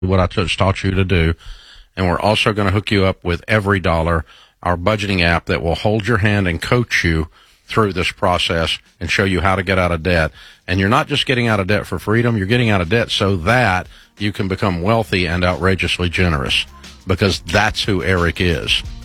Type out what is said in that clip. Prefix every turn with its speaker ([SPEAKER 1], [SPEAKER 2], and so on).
[SPEAKER 1] what I just taught you to do. And we're also going to hook you up with Every Dollar, our budgeting app that will hold your hand and coach you through this process and show you how to get out of debt. And you're not just getting out of debt for freedom, you're getting out of debt so that you can become wealthy and outrageously generous, because that's who Eric is.